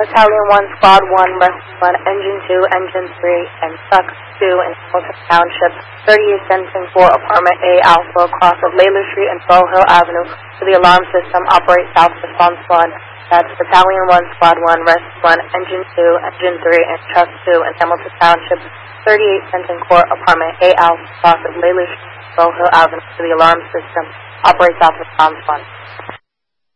Battalion 1, Squad 1, Rescue 1, Engine 2, Engine 3, and Truck 2 in Hamilton Township, 38 Denton 4, Apartment A, Alpha, across of Layla Street and Pearl Hill Avenue, to the alarm system, operate South Response 1. That's Battalion 1, Squad 1, Rescue 1, Engine 2, Engine 3, and Truck 2 in Hamilton Township, 38 Denton Court, Apartment A, Alpha, across of Layla Street and Pearl Hill Avenue, to the alarm system, operate South Response 1.